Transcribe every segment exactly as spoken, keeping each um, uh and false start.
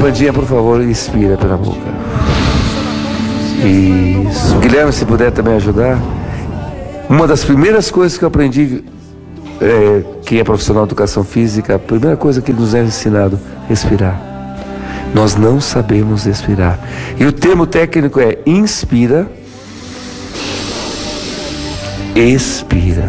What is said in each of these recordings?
Pandinha, por favor, inspira pela boca. Isso. Guilherme, se puder também ajudar. Uma das primeiras coisas que eu aprendi, é, quem é profissional de educação física, a primeira coisa que nos é ensinado, respirar. Nós não sabemos respirar. E o termo técnico é inspira, expira.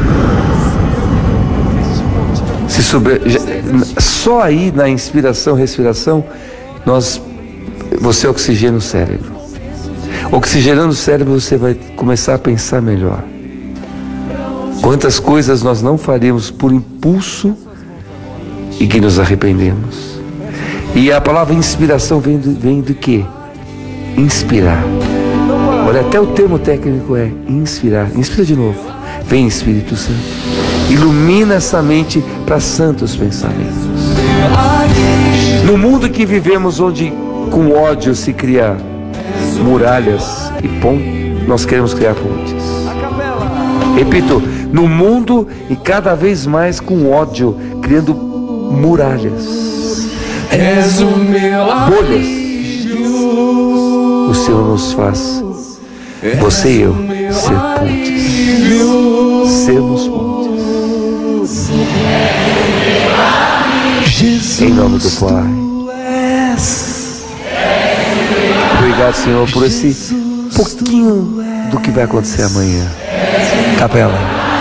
Se souber, só aí na inspiração, respiração, nós, você oxigena o cérebro. Oxigenando o cérebro, você vai começar a pensar melhor. Quantas coisas nós não faríamos por impulso e que nos arrependemos. E a palavra inspiração vem do, vem do quê? Inspirar. Olha, até o termo técnico é inspirar. Inspira de novo. Vem, Espírito Santo. Ilumina essa mente para santos pensamentos. No mundo que vivemos, onde com ódio se cria muralhas e pontes, nós queremos criar pontes. Repito, no mundo e cada vez mais com ódio, criando muralhas, bolhas. O Senhor nos faz, você e eu, ser pontes. Sermos pontes. Em nome do Pai. Obrigado, Senhor, por esse pouquinho do que vai acontecer amanhã. Capela.